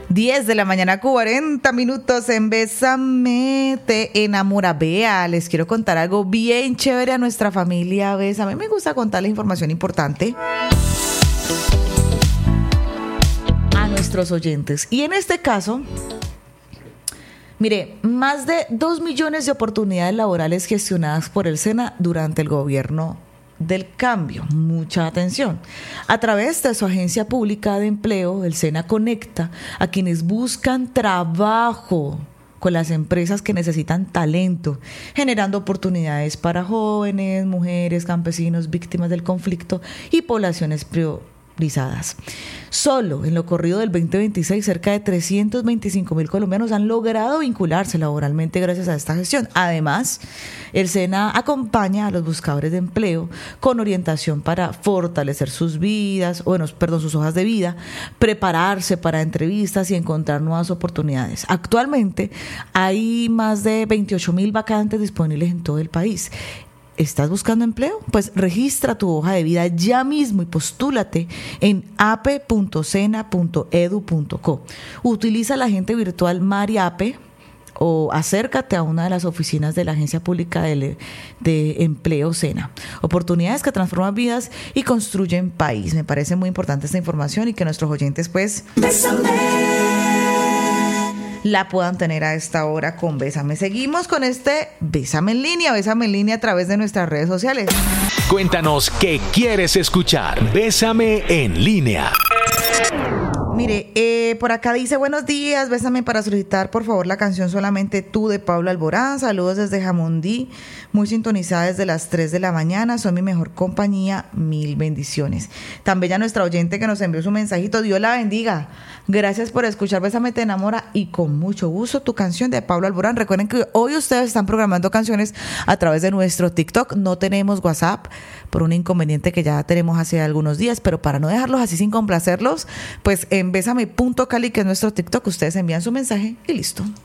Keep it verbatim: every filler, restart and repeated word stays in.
diez de la mañana, cuarenta minutos en Bésame, te enamora. Vea, les quiero contar algo bien chévere a nuestra familia Bésame. A mí me gusta contarles información importante a nuestros oyentes. Y en este caso, mire, más de dos millones de oportunidades laborales gestionadas por el SENA durante el gobierno del cambio. Mucha atención. A través de su agencia pública de empleo, el SENA conecta a quienes buscan trabajo con las empresas que necesitan talento, generando oportunidades para jóvenes, mujeres, campesinos, víctimas del conflicto y poblaciones priorizadas. Solo en lo corrido del veinte veintiséis, cerca de trescientos veinticinco mil colombianos han logrado vincularse laboralmente gracias a esta gestión. Además, el SENA acompaña a los buscadores de empleo con orientación para fortalecer sus vidas, bueno, perdón, sus hojas de vida, prepararse para entrevistas y encontrar nuevas oportunidades. Actualmente hay más de veintiocho mil vacantes disponibles en todo el país. ¿Estás buscando empleo? Pues registra tu hoja de vida ya mismo y postúlate en a p e punto sena punto e d u punto co. Utiliza la agente virtual MariApe o acércate a una de las oficinas de la Agencia Pública de, de Empleo SENA. Oportunidades que transforman vidas y construyen país. Me parece muy importante esta información y que nuestros oyentes pues la puedan tener a esta hora con Bésame. Seguimos con este Bésame en línea, Bésame en línea a través de nuestras redes sociales. Cuéntanos qué quieres escuchar. Bésame en línea. Mire, eh, por acá dice, buenos días, Bésame para solicitar por favor la canción Solamente Tú de Pablo Alborán. Saludos desde Jamundí, muy sintonizada desde las tres de la mañana, son mi mejor compañía, mil bendiciones. Tan bella nuestra oyente que nos envió su mensajito, Dios la bendiga. Gracias por escuchar Bésame te enamora y con mucho gusto tu canción de Pablo Alborán. Recuerden que hoy ustedes están programando canciones a través de nuestro TikTok, no tenemos WhatsApp por un inconveniente que ya tenemos hace algunos días, pero para no dejarlos así sin complacerlos, pues en Bésame punto cali, que es nuestro TikTok, ustedes envían su mensaje y listo.